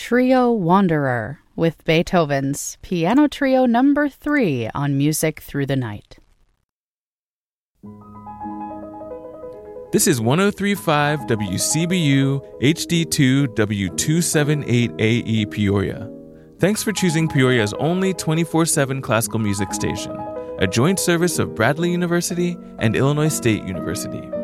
Trio Wanderer with Beethoven's Piano Trio No. 3 on Music Through the Night. This is 103.5 WCBU HD2 W278AE Peoria. Thanks for choosing Peoria's only 24/7 classical music station, a joint service of Bradley University and Illinois State University.